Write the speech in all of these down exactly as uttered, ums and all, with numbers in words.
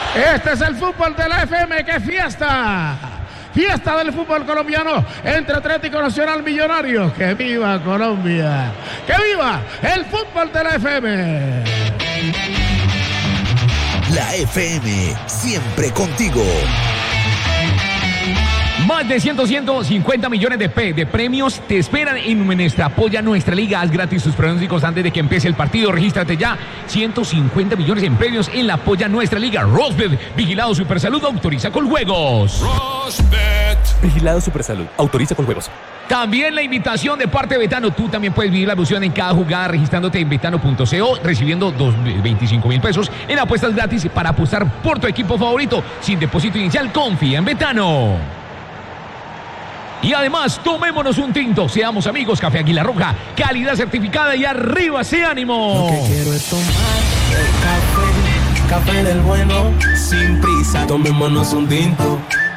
Este es el fútbol de la F M. ¡Qué fiesta! Fiesta del fútbol colombiano entre Atlético Nacional Millonarios. ¡Que viva Colombia! ¡Que viva el fútbol de la F M! La F M, siempre contigo. Más de ciento cincuenta millones de, P de premios te esperan en nuestra Apoya Nuestra Liga. Haz gratis tus pronósticos antes de que empiece el partido. Regístrate ya. ciento cincuenta millones en premios en la Apoya Nuestra Liga. Rosbet, vigilado Supersalud, autoriza con juegos. Rosbet, vigilado Supersalud, autoriza con juegos. También la invitación de parte de Betano. Tú también puedes vivir la emoción en cada jugada registrándote en betano punto co, recibiendo veinticinco mil pesos en apuestas gratis para apostar por tu equipo favorito. Sin depósito inicial, confía en Betano. Y además, tomémonos un tinto, seamos amigos. Café Águila Roja, calidad certificada y arriba ese ánimo. Lo que quiero es tomar el café, café del bueno, sin prisa, tomémonos un tinto.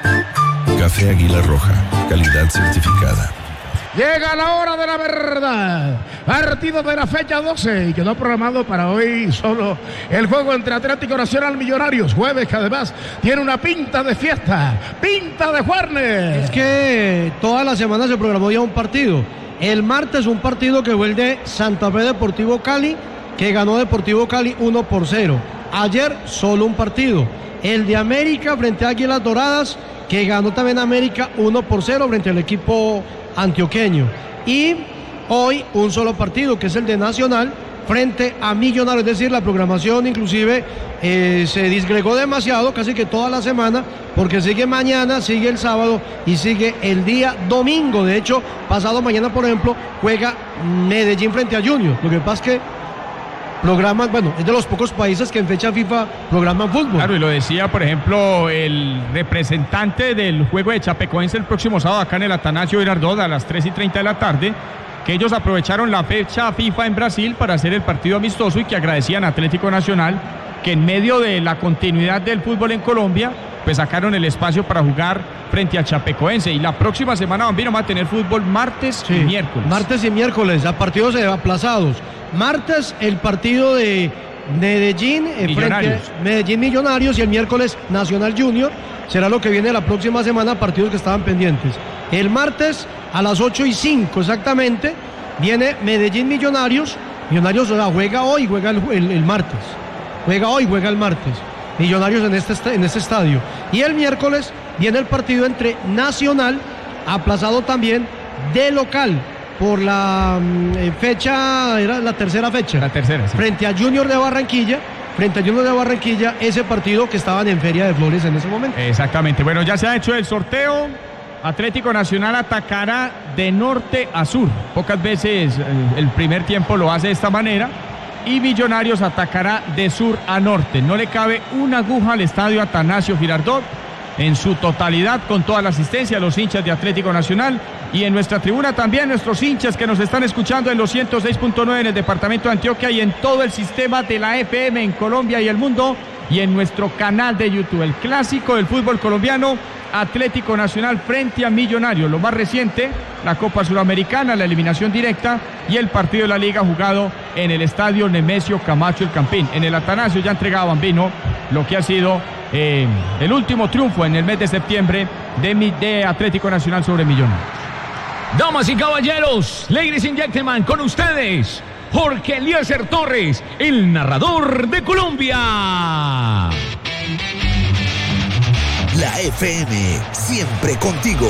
Café Águila Roja, calidad certificada. Llega la hora de la verdad. Partido de la fecha doce y quedó programado para hoy solo el juego entre Atlético Nacional Millonarios. Jueves que además tiene una pinta de fiesta, pinta de jueves. Es que toda la semana se programó ya un partido. El martes un partido que fue el de Santa Fe Deportivo Cali, que ganó Deportivo Cali uno por cero. Ayer solo un partido. El de América frente a Águilas Doradas, que ganó también América uno por cero frente al equipo antioqueño. Y hoy un solo partido, que es el de Nacional frente a Millonarios. Es decir, la programación inclusive eh, se disgregó demasiado, casi que toda la semana, porque sigue mañana, sigue el sábado y sigue el día domingo. De hecho, pasado mañana, por ejemplo, juega Medellín frente a Junior. Lo que pasa es que programan, bueno, es de los pocos países que en fecha FIFA programan fútbol. Claro, y lo decía, por ejemplo, el representante del juego de Chapecoense el próximo sábado acá en el Atanasio Girardot a las tres y treinta de la tarde, que ellos aprovecharon la fecha FIFA en Brasil para hacer el partido amistoso y que agradecían a Atlético Nacional que en medio de la continuidad del fútbol en Colombia, pues sacaron el espacio para jugar frente a Chapecoense. Y la próxima semana, Bambino, va a tener fútbol martes sí, y miércoles. Martes y miércoles, a partidos aplazados. Martes el partido de Medellín eh, Millonarios. frente a Medellín Millonarios y el miércoles Nacional Junior. Será lo que viene la próxima semana, partidos que estaban pendientes. El martes a las ocho y cinco exactamente viene Medellín Millonarios. Millonarios o sea, juega hoy, juega el, el, el martes. Juega hoy, juega el martes. Millonarios en este, en este estadio. Y el miércoles viene el partido entre Nacional, aplazado también de local por la eh, fecha, era la tercera fecha. La tercera, sí. Frente a Junior de Barranquilla, frente a Junior de Barranquilla, ese partido que estaban en Feria de Flores en ese momento. Exactamente. Bueno, ya se ha hecho el sorteo. Atlético Nacional atacará de norte a sur. Pocas veces el, el primer tiempo lo hace de esta manera. Y Millonarios atacará de sur a norte. No le cabe una aguja al estadio Atanasio Girardot en su totalidad, con toda la asistencia, los hinchas de Atlético Nacional. Y en nuestra tribuna también nuestros hinchas que nos están escuchando en los ciento seis punto nueve en el departamento de Antioquia y en todo el sistema de la F M en Colombia y el mundo. Y en nuestro canal de YouTube, el clásico del fútbol colombiano, Atlético Nacional frente a Millonarios. Lo más reciente, la Copa Suramericana, la eliminación directa y el partido de la Liga jugado en el estadio Nemesio Camacho El Campín. En el Atanasio ya entregaba Bambino lo que ha sido eh, el último triunfo en el mes de septiembre de, de Atlético Nacional sobre Millonarios. Damas y caballeros, ladies and gentlemen, con ustedes, Jorge Eliezer Torres, el narrador de Colombia. La F M, siempre contigo.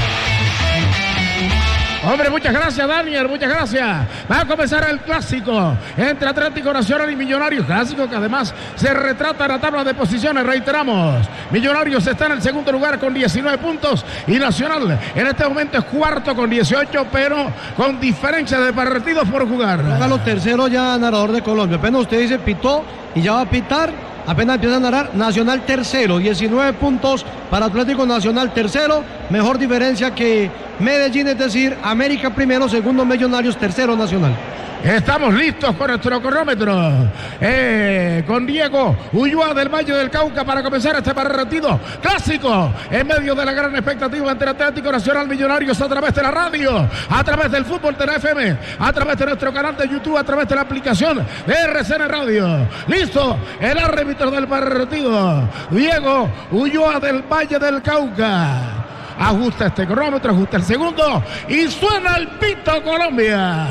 Hombre, muchas gracias, Daniel, muchas gracias. Va a comenzar el clásico entre Atlético Nacional y Millonarios. Clásico que además se retrata en la tabla de posiciones, reiteramos. Millonarios está en el segundo lugar con diecinueve puntos y Nacional en este momento es cuarto con dieciocho, pero con diferencia de partidos por jugar. Póngalo tercero ya, narrador de Colombia. Apenas usted dice pitó y ya va a pitar. Apenas empieza a narrar. Nacional tercero, diecinueve puntos para Atlético Nacional tercero, mejor diferencia que Medellín, es decir, América primero, segundo Millonarios, tercero Nacional. Estamos listos con nuestro cronómetro. Eh, con Diego Ulloa del Valle del Cauca para comenzar este partido clásico en medio de la gran expectativa entre Atlético Nacional Millonarios a través de la radio, a través del fútbol de la F M, a través de nuestro canal de YouTube, a través de la aplicación de R C N Radio. Listo, el árbitro del partido, Diego Ulloa del Valle del Cauca. Ajusta este cronómetro, ajusta el segundo y suena el pito Colombia.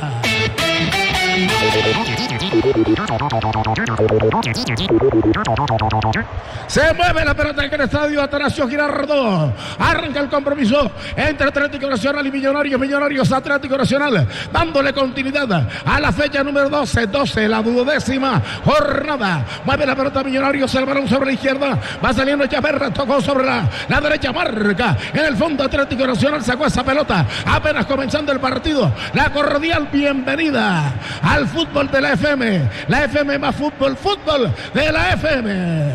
Se mueve la pelota en el estadio Atanasio Girardot. Arranca el compromiso entre Atlético Nacional y Millonarios. Millonarios Atlético Nacional dándole continuidad a la fecha número doce. doce, la duodécima jornada. Mueve la pelota Millonarios, el balón sobre la izquierda. Va saliendo Chaverra, tocó sobre la, la derecha, marca. En el fondo Atlético Nacional sacó esa pelota. Apenas comenzando el partido. La cordial bienvenida al fútbol de la F M. La F M más fútbol, fútbol de la F M.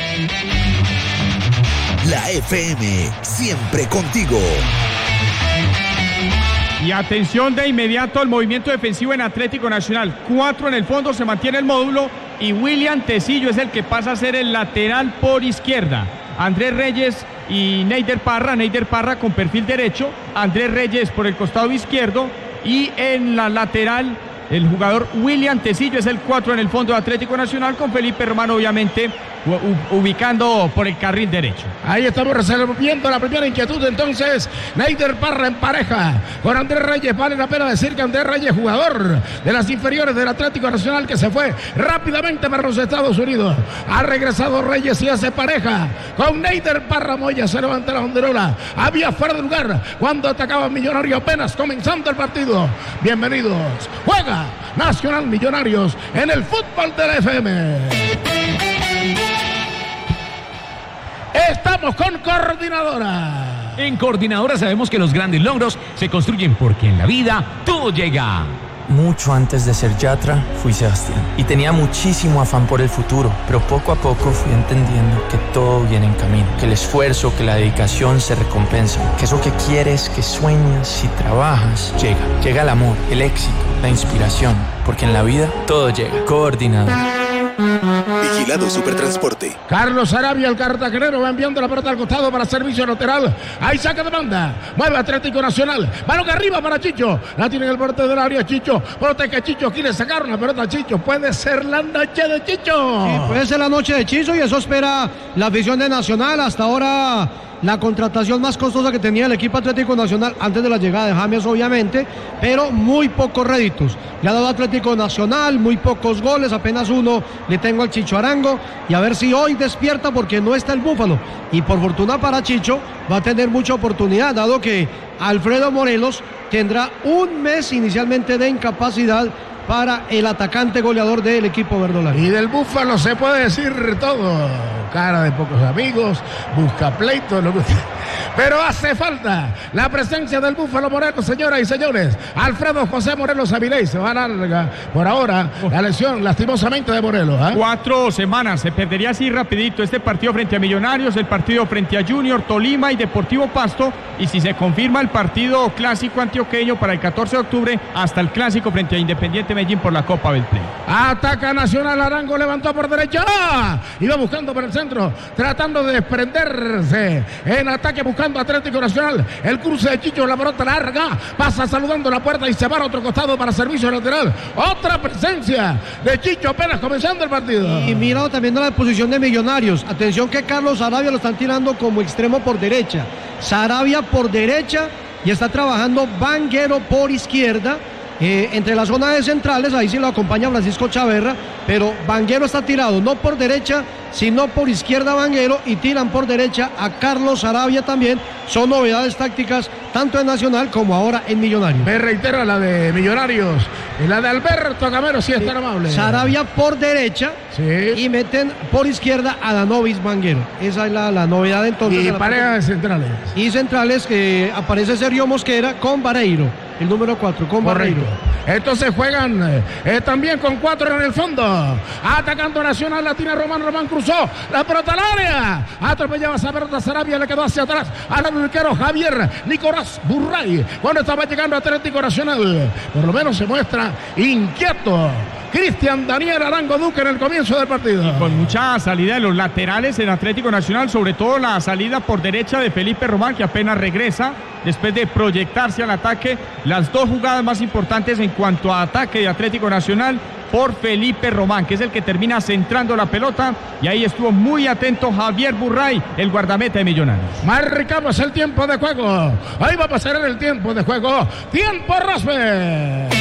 La F M, siempre contigo. Y atención de inmediato al movimiento defensivo en Atlético Nacional. Cuatro en el fondo, se mantiene el módulo y William Tecillo es el que pasa a ser el lateral por izquierda. Andrés Reyes y Neider Parra, Neider Parra con perfil derecho, Andrés Reyes por el costado izquierdo y en la lateral el jugador William Tecillo es el cuatro en el fondo de Atlético Nacional, con Felipe Romano obviamente ubicando por el carril derecho. Ahí estamos resolviendo la primera inquietud. Entonces Neider Parra en pareja con Andrés Reyes. Vale la pena decir que Andrés Reyes, jugador de las inferiores del Atlético Nacional, que se fue rápidamente para los Estados Unidos. Ha regresado Reyes y hace pareja con Neider Parra. Moya se levanta la banderola. Había fuera de lugar cuando atacaba Millonario apenas comenzando el partido. Bienvenidos. Juega Nacional Millonarios en el fútbol de la F M. Estamos con Coordinadora. En Coordinadora sabemos que los grandes logros se construyen porque en la vida todo llega. Mucho antes de ser Yatra, fui Sebastián. Y tenía muchísimo afán por el futuro, pero poco a poco fui entendiendo que todo viene en camino. Que el esfuerzo, que la dedicación se recompensan. Que eso que quieres, que sueñas y trabajas, llega. Llega el amor, el éxito, la inspiración. Porque en la vida todo llega. Coordinador. Vigilado Supertransporte. Carlos Arabia, el cartagenero, va enviando la pelota al costado para servicio lateral. Ahí saca de banda. Mueve Atlético Nacional. Balón que arriba para Chicho. La tiene en el borde del área Chicho. Protege Chicho. Quiere sacar una pelota a Chicho. Puede ser la noche de Chicho. Sí, puede ser la noche de Chicho y eso espera la afición de Nacional. Hasta ahora la contratación más costosa que tenía el equipo Atlético Nacional antes de la llegada de James, obviamente, pero muy pocos réditos. Le ha dado Atlético Nacional, muy pocos goles, apenas uno le tengo al Chicho Arango, y a ver si hoy despierta porque no está el Búfalo. Y por fortuna para Chicho va a tener mucha oportunidad, dado que Alfredo Morelos tendrá un mes inicialmente de incapacidad para el atacante goleador del equipo verdolario. Y del Búfalo se puede decir todo. Cara de pocos amigos, busca pleito, lo que... pero hace falta la presencia del Búfalo Morelos, señoras y señores. Alfredo José Morelos Avilés se va a larga por ahora la lesión lastimosamente de Morelos. ¿eh? Cuatro semanas, se perdería así rapidito este partido frente a Millonarios, el partido frente a Junior, Tolima y Deportivo Pasto, y si se confirma el partido clásico antioqueño para el catorce de octubre, hasta el clásico frente a Independiente Medellín por la Copa Betplay. Ataca Nacional, Arango levantó por derecha, ¡ah! Iba buscando por el centro, tratando de desprenderse en ataque, buscando Atlético Nacional. El cruce de Chicho, la pelota larga, pasa saludando la puerta y se va a otro costado para servicio lateral. Otra presencia de Chicho apenas comenzando el partido. Y mira también la posición de Millonarios. Atención que Carlos Sarabia lo están tirando como extremo por derecha. Sarabia por derecha y está trabajando Vanguero por izquierda. Eh, entre la zona de centrales, ahí sí lo acompaña Francisco Chaverra, pero Vanguero está tirado no por derecha, sino por izquierda Vanguero, y tiran por derecha a Carlos Sarabia también. Son novedades tácticas tanto en Nacional como ahora en Millonarios. Me reitero la de Millonarios, la de Alberto Gamero, si es tan amable. Sarabia por derecha, sí, y meten por izquierda a Danovis Vanguero. Esa es la, la novedad entonces. Y pareja de centrales. Y centrales que aparece Sergio Mosquera con Vareiro. el número cuatro, con Barreiro. Entonces juegan eh, también con cuatro en el fondo. Atacando Nacional, la tira Román, Román cruzó la pelota al área. Atropellaba esa pelota Sarabia, le quedó hacia atrás al arquero Javier Nicolás Burray. Cuando estaba llegando Atlético Nacional, por lo menos se muestra inquieto Cristian Daniel Arango Duque en el comienzo del partido. Y con mucha salida de los laterales en Atlético Nacional, sobre todo la salida por derecha de Felipe Román, que apenas regresa después de proyectarse al ataque. Las dos jugadas más importantes en cuanto a ataque de Atlético Nacional por Felipe Román, que es el que termina centrando la pelota, y ahí estuvo muy atento Javier Burray, el guardameta de Millonarios. Marcamos el tiempo de juego. Ahí va a pasar el tiempo de juego. Tiempo Rosberg.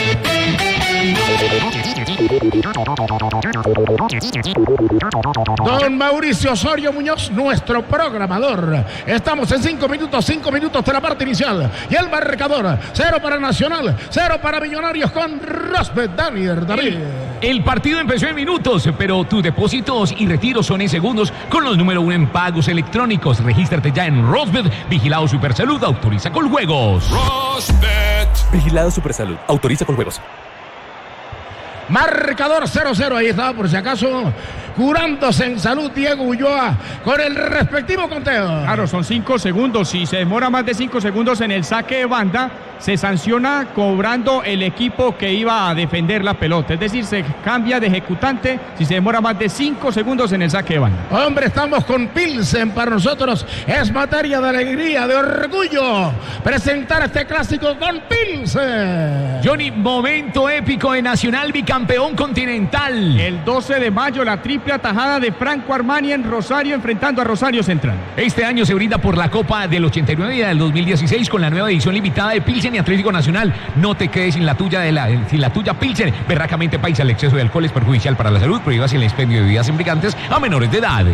Don Mauricio Osorio Muñoz, nuestro programador. Estamos en cinco minutos, cinco minutos de la parte inicial. Y el marcador, cero para Nacional, cero para Millonarios con Rosberg Daniel David. El, el partido empezó en minutos, pero tus depósitos y retiros son en segundos con los número uno en pagos electrónicos. Regístrate ya en Rosbet, Vigilado Supersalud, autoriza con juegos. Rosbet. Vigilado Supersalud, autoriza con juegos. Marcador cero cero, ahí estaba por si acaso curándose en salud Diego Ulloa con el respectivo conteo. Claro, son cinco segundos. Si se demora más de cinco segundos en el saque de banda, se sanciona cobrando el equipo que iba a defender la pelota. Es decir, se cambia de ejecutante si se demora más de cinco segundos en el saque de banda. Hombre, estamos con Pilsen. Para nosotros es materia de alegría, de orgullo presentar este clásico con Pilsen. Johnny, momento épico de Nacional, bicampeón continental. El doce de mayo, la triple atajada de Franco Armani en Rosario, enfrentando a Rosario Central. Este año se brinda por la Copa del ochenta y nueve y del dos mil dieciséis con la nueva edición limitada de Pilsen y Atlético Nacional. No te quedes sin la tuya de la, sin la tuya Pilsen. Berracamente paisa, el exceso de alcohol es perjudicial para la salud. Prohíbas el expendio de bebidas embriagantes a menores de edad.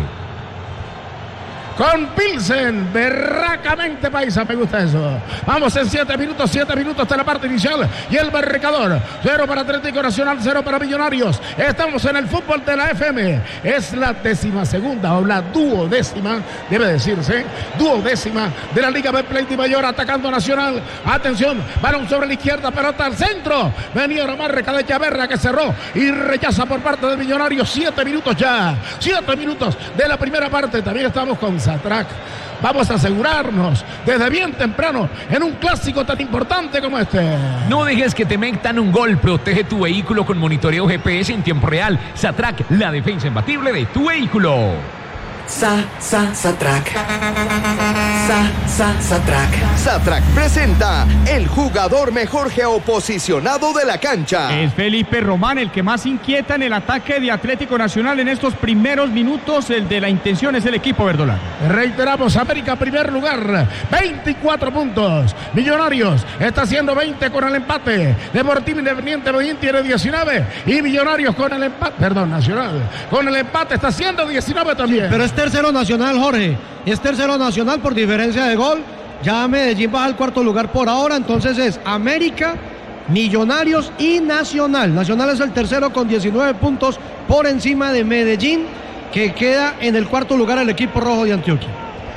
Con Pilsen, berracamente paisa, me gusta eso. Vamos en siete minutos, siete minutos de la parte inicial. Y el marcador, cero para Atlético Nacional, cero para Millonarios. Estamos en el fútbol de la F M. Es la décima segunda o la duodécima, debe decirse, duodécima de la Liga Betplay de Mayor, atacando Nacional. Atención, balón sobre la izquierda, pelota al centro. Venía Román Reca de Chaverra, que cerró y rechaza por parte de Millonarios. Siete minutos ya, siete minutos de la primera parte. También estamos con Satrac. Vamos a asegurarnos desde bien temprano en un clásico tan importante como este. No dejes que te metan un gol. Protege tu vehículo con monitoreo G P S en tiempo real. Satrac, la defensa imbatible de tu vehículo. Sa, sa, Satrac. Sa, sa, Satrac. Satrac presenta el jugador mejor geoposicionado de la cancha. Es Felipe Román el que más inquieta en el ataque de Atlético Nacional en estos primeros minutos. El de la intención es el equipo verdolaga. Reiteramos, América primer lugar, veinticuatro puntos. Millonarios está haciendo veinte con el empate. Deportivo Independiente Medellín tiene diecinueve y Millonarios con el empate, perdón, Nacional con el empate está haciendo diecinueve también. Pero es tercero Nacional, Jorge. Es tercero Nacional por diferencia de gol. Ya Medellín baja al cuarto lugar por ahora. Entonces es América, Millonarios y Nacional. Nacional es el tercero con diecinueve puntos por encima de Medellín, que queda en el cuarto lugar el equipo rojo de Antioquia.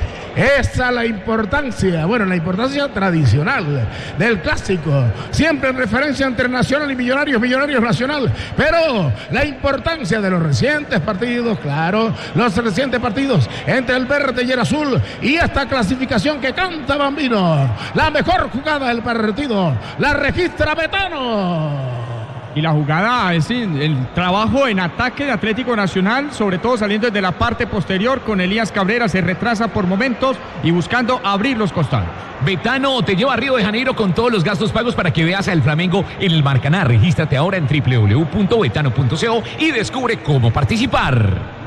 Esa es la importancia, bueno, la importancia tradicional del clásico, siempre en referencia entre Nacional y Millonarios, Millonarios Nacional, pero la importancia de los recientes partidos, claro, los recientes partidos entre el verde y el azul y esta clasificación que canta Bambino, la mejor jugada del partido, la registra Betano. Y la jugada es el trabajo en ataque de Atlético Nacional, sobre todo saliendo desde la parte posterior con Elías Cabrera, se retrasa por momentos y buscando abrir los costados. Betano te lleva a Río de Janeiro con todos los gastos pagos para que veas al Flamengo en el Maracaná. Regístrate ahora en doble u doble u doble u punto betano punto co y descubre cómo participar.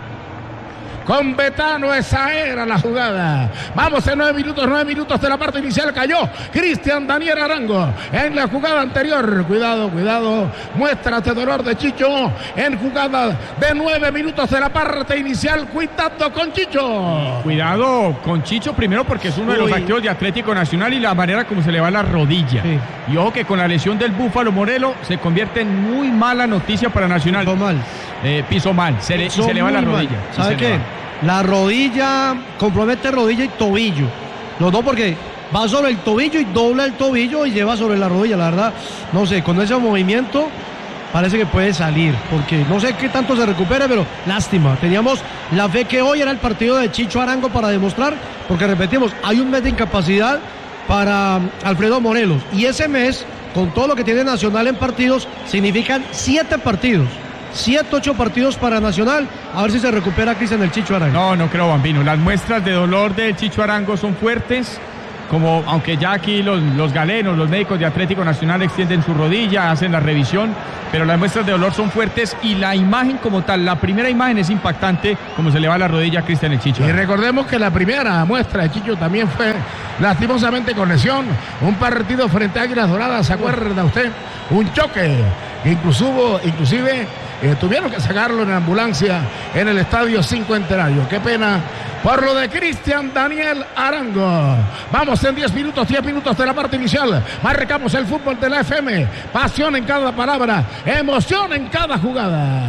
Con Betano, esa era la jugada. Vamos en nueve minutos, nueve minutos de la parte inicial. Cayó Cristian Daniel Arango en la jugada anterior. Cuidado, cuidado. Muestra este dolor de Chicho en jugada de nueve minutos de la parte inicial. Cuidado con Chicho. Cuidado con Chicho primero porque es uno Uy. de los activos de Atlético Nacional y la manera como se le va la rodilla. Sí. Y ojo que con la lesión del Búfalo Morelo se convierte en muy mala noticia para Nacional. Pisó mal. Eh, pisó mal. Se le, pisó se le va la rodilla. ¿Sabe qué? La rodilla compromete rodilla y tobillo. Los dos porque va sobre el tobillo y dobla el tobillo y lleva sobre la rodilla. La verdad, no sé, con ese movimiento parece que puede salir, porque no sé qué tanto se recupere, pero lástima. Teníamos la fe que hoy era el partido de Chicho Arango para demostrar, porque repetimos, hay un mes de incapacidad para Alfredo Morelos, y ese mes, con todo lo que tiene Nacional en partidos, significan siete partidos. Siete, ocho partidos para Nacional. A ver si se recupera Cristian el Chicho Arango. No, no creo, Bambino. Las muestras de dolor del Chicho Arango son fuertes. Como, aunque ya aquí los, los galenos, los médicos de Atlético Nacional extienden su rodilla, hacen la revisión, pero las muestras de dolor son fuertes y la imagen como tal, la primera imagen es impactante, como se le va la rodilla a Cristian el Chicho. Y recordemos que la primera muestra de Chicho también fue lastimosamente con lesión, un partido frente a Águilas Doradas, ¿se acuerda usted? Un choque, inclusive, inclusive eh, tuvieron que sacarlo en ambulancia en el Estadio Cincuentenario. Qué pena por lo de Cristian Daniel Arango. Vamos en diez minutos, diez minutos de la parte inicial. Marcamos el fútbol de la F M. Pasión en cada palabra, emoción en cada jugada.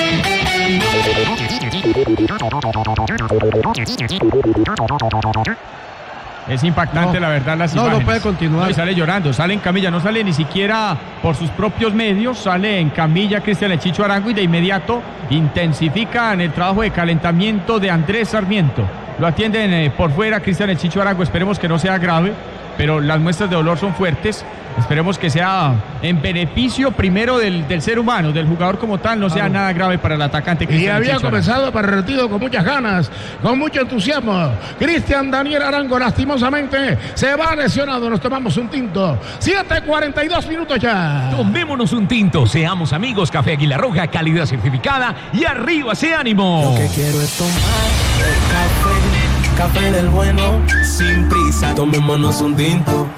Es impactante, no, la verdad, las no, imágenes. No, puede continuar. No, y sale llorando, sale en camilla, no sale ni siquiera por sus propios medios, sale en camilla Cristian el Chicho Arango y de inmediato intensifican el trabajo de calentamiento de Andrés Sarmiento. Lo atienden eh, por fuera Cristian el Chicho Arango, esperemos que no sea grave, pero las muestras de dolor son fuertes. Esperemos que sea en beneficio primero del, del ser humano, del jugador como tal, no sea ah, nada grave para el atacante. Y había Chicho comenzado Arango. Para el retiro con muchas ganas, con mucho entusiasmo. Cristian Daniel Arango lastimosamente se va lesionado. Nos tomamos un tinto. siete cuarenta y dos minutos ya. Tomémonos un tinto. Seamos amigos. Café Águila Roja, calidad certificada. Y arriba ese ánimo. Lo que quiero es tomar café, café del bueno, sin prisa. Tomémonos un tinto.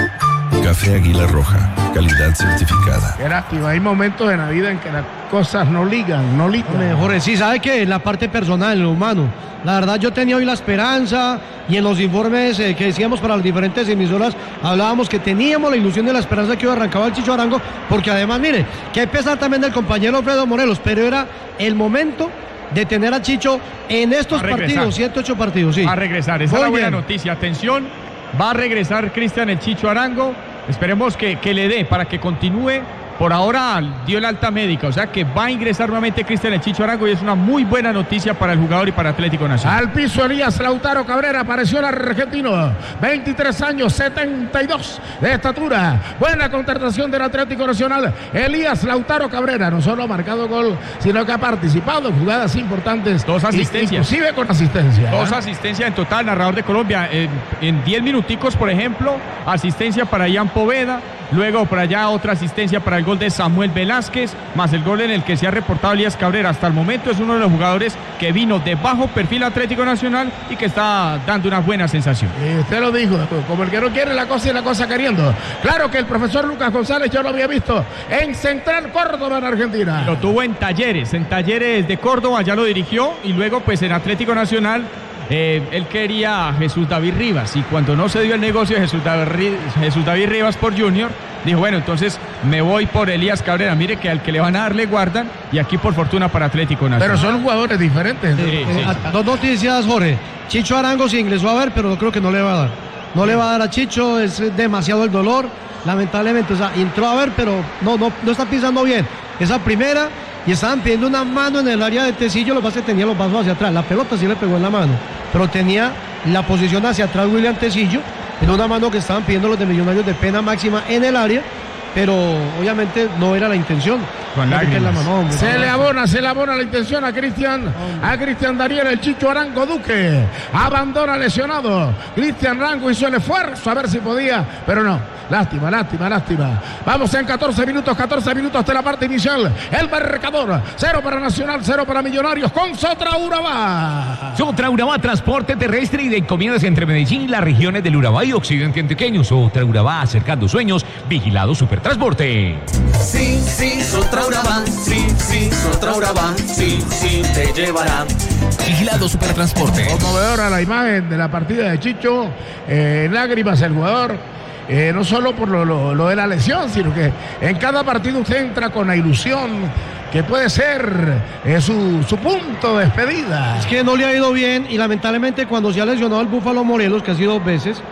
Café Águila Roja, calidad certificada. Qué lástima, hay momentos en la vida en que las cosas no ligan, no ligan. Jorge, sí, ¿sabe qué? La parte personal, lo humano. La verdad, yo tenía hoy la esperanza, y en los informes eh, que decíamos para las diferentes emisoras, hablábamos que teníamos la ilusión de la esperanza que hoy arrancaba el Chicho Arango, porque además, mire, que pesar también del compañero Alfredo Morelos, pero era el momento de tener a Chicho en estos partidos, siete, ocho partidos, sí. A regresar, esa Muy es la buena bien. noticia, atención, va a regresar Cristian el Chicho Arango. Esperemos que, que le dé para que continúe. Por ahora dio el alta médica, o sea que va a ingresar nuevamente Cristian el Chicho Arango y es una muy buena noticia para el jugador y para Atlético Nacional. Al piso Elías Lautaro Cabrera, apareció el argentino, veintitrés años, setenta y dos de estatura. Buena contratación del Atlético Nacional, Elías Lautaro Cabrera, no solo ha marcado gol, sino que ha participado en jugadas importantes. Dos asistencias. Inclusive con asistencia. Dos ¿eh? asistencias en total, narrador de Colombia. En, en diez minuticos, por ejemplo, asistencia para Ian Poveda. Luego por allá otra asistencia para el gol de Samuel Velázquez, más el gol en el que se ha reportado Elías Cabrera. Hasta el momento es uno de los jugadores que vino de bajo perfil Atlético Nacional y que está dando una buena sensación. Y usted lo dijo, como el que no quiere la cosa y la cosa queriendo. Claro que el profesor Lucas González yo lo había visto en Central Córdoba, en Argentina. Lo tuvo en Talleres, en Talleres de Córdoba, ya lo dirigió, y luego pues en Atlético Nacional. Eh, él quería a Jesús David Rivas y cuando no se dio el negocio de Jesús David, Jesús David Rivas por Junior, dijo bueno, entonces me voy por Elías Cabrera. Mire que al que le van a dar le guardan, y aquí por fortuna para Atlético Nacional. Pero son jugadores diferentes. Sí, sí, sí. Dos noticias, Jorge. Chicho Arango se ingresó a ver, pero creo que no le va a dar. No le va a dar a Chicho, es demasiado el dolor, lamentablemente. O sea, entró a ver, pero no, no, no está pisando bien. Esa primera, y estaban pidiendo una mano en el área de Tecillo, lo que pasa es que tenía los brazos hacia atrás. La pelota sí le pegó en la mano, pero tenía la posición hacia atrás William Tecillo, en una mano que estaban pidiendo los de Millonarios de pena máxima en el área, pero obviamente no era la intención. Con la mano, hombre, se le abona, se le abona la intención a Cristian, a Cristian Daniel el Chicho Arango Duque. Abandona lesionado. Cristian Arango hizo el esfuerzo a ver si podía, pero no. Lástima, lástima, lástima. Vamos en catorce minutos, catorce minutos de la parte inicial. El marcador, cero para Nacional, cero para Millonarios, con Sotra Urabá. Sotra Urabá, transporte terrestre y de encomiendas entre Medellín y las regiones del Urabá y Occidente Antioqueño. Sotra Urabá, acercando sueños, vigilado Supertransporte. Sí, sí, Sotra Urabá, sí, sí, Sotra Urabá, sí, sí, te llevará. Vigilado Supertransporte. Conmovedora la imagen de la partida de Chicho, eh, lágrimas el jugador. Eh, no solo por lo, lo, lo de la lesión, sino que en cada partido usted entra con la ilusión que puede ser eh, su, su punto de despedida. Es que no le ha ido bien y lamentablemente cuando se ha lesionado el Búfalo Morelos, que ha sido dos veces,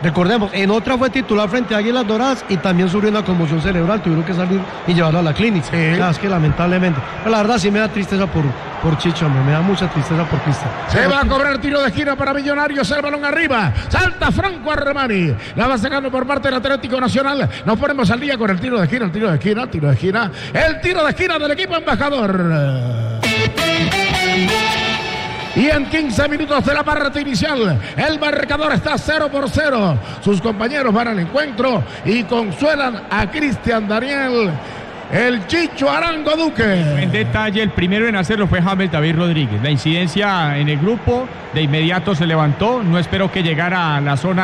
Recordemos, en otra fue titular frente a Águilas Doradas y también sufrió una conmoción cerebral, tuvieron que salir y llevarlo a la clínica. Sí. O sea, es que lamentablemente, pero la verdad sí me da tristeza por, por Chicho, me da mucha tristeza por Cristian. Se va a cobrar tiro de esquina para Millonarios, el balón arriba, salta Franco Armani, la va sacando por parte del Atlético Nacional. Nos ponemos al día con el tiro de esquina, el tiro de esquina, el tiro de esquina, el tiro de esquina del equipo embajador. Y en quince minutos de la parte inicial, el marcador está cero por cero. Sus compañeros van al encuentro y consuelan a Cristian Daniel, el Chicho Arango Duque. En detalle, el primero en hacerlo fue James David Rodríguez. La incidencia en el grupo de inmediato se levantó, no esperó que llegara a la zona